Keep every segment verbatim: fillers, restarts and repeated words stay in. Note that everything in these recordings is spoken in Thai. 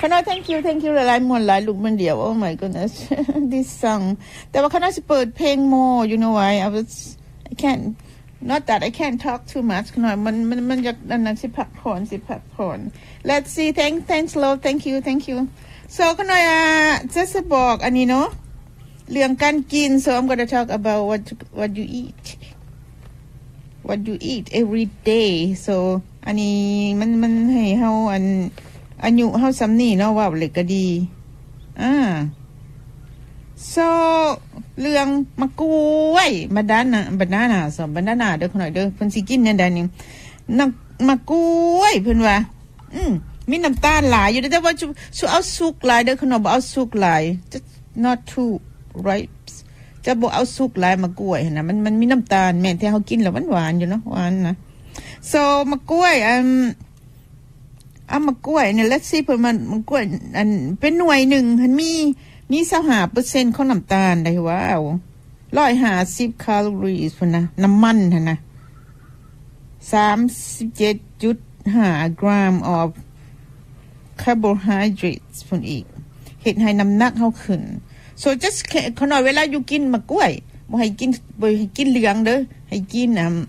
ขน้อย thank you thank you หลายๆมวนหลายลูกมันเดียว oh my goodness this song แต่ว่าขน้อยสิเปิดเพลง more you know why I was I can't not that I can't talk too much ขน้อยมันมันมันจะอันนั้นสิพักผ่อนสิพักผ่อน let's see thank thanks love thank you thank you so ขน้อยอ่ะจะจะบอกอันนี้เนาะเรื่องการกิน so I'm gonna talk about what what you eat what you eat every day so อันนี้มันมันให้เฮาอันอายุเฮาซ้ำนี่เนาะว่าเลยก็ดีอ่า so เรื่องมะกล้วยบานาน่าบานาน่าสอบบานาน่าเด้อขน่อยเด้อเพิ่นสิกินแนวใดนี่น้ำมะกล้วยเพิ่นว่าอืมมีน้ำตาลหลายอยู่แต่ว่าสิเอาสุกหลายเด้อขน่อยบ่เอาสุกหลาย just not too right จะบ่เอาสุกหลายมะกล้วยนะมันมันมีน้ำตาลแม่นที่เฮากินแล้วมันหวานอยู่เนาะหวานนะ so มะกล้วยอืมเอามะกล้วยเนี่ย let's see เพิ่นมันมะกล้วยอันเป็นหน่วยหนึ่งมันมีมียี่สิบห้าเปอร์เซ็นต์ ของน้ำตาลได้ว้าวหนึ่งร้อยห้าสิบแคลอรี่พุ่นนะน้ำมันหั่นนะ สามสิบเจ็ดจุดห้า กรัม of carbohydrates พุ่นอีกเฮ็ดให้น้ำหนักเฮาขึ้น so just ขน่อยเวลาอยู่กินมะกล้วยบ่ให้กินบ่ให้กินเหลืองเด้อให้กินอ่า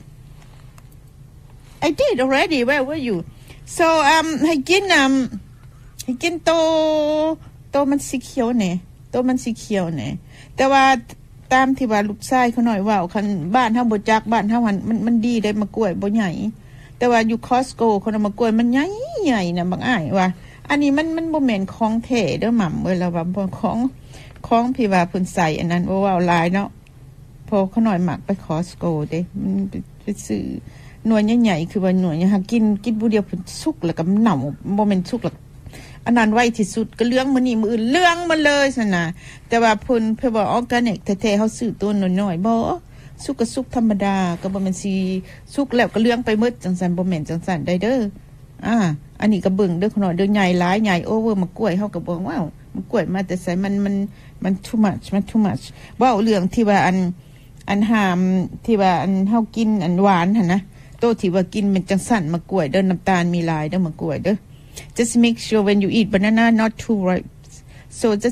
I did already where were you so um ให้กินum ให้กินโตโตมันสีเขียวแหน่โตมันสีเขียวแหน่แต่ว่าตามที่ว่าลูกชายเขาหน่อยว่าคันบ้านเฮาบ่จักบ้านเฮาหันมันมันดีได้มะกล้วยบ่ใหญ่แต่ว่าอยู่ Costco คนเอามะกล้วยมันใหญ่ใหญ่น่ะบักอ้ายว่าอันนี้มันมันบ่แม่นของแท้เด้อหม่ำเว้ยแล้วว่าบ่ของของพี่ว่าเพิ่นใส่อันนั้นบ่ว่าหลายเนาะพอเขาหน่อยมักไป Costco เด้มันไปซื้อหน่วยใหญ่ๆคือว่าหน่วยหากินกินผู้เดียวเพิ่นสุกแล้วก็เน่าบ่แม่นสุกแล้วอันนั้นไว้ที่สุดก็เลี้ยงมื้อนี้มื้ออื่นเลี้ยงมาเลยซั่นน่ะแต่ว่าเพิ่นเพิ่นว่าออร์แกนิกแท้ๆเฮาซื้อตัวน้อยๆบ่สุกก็สุกธรรมดาก็บ่แม่นสิสุกแล้วก็เลี้ยงไปหมดจังซั่นบ่แม่นจังซั่นได้เด้ออ่าอันนี้ก็เบิ่งเด้อขน้อยเด้อใหญ่หลายใหญ่โอเวอร์มะกล้วยเฮาก็บอกว้าวมะกล้วยมาแต่ไสมันมันมัน too much มัน too much เว้าเรื่องที่ว่าอันอันหามที่ว่าอันเฮากินอันหวานหั่นนะโตที่ว่ากินเป็นจังซั่นมะกล้วยเด้อน้ำตาลมีหลายเด้อมะกล้วยเด้อjust make sure when you eat banana not too ripe so just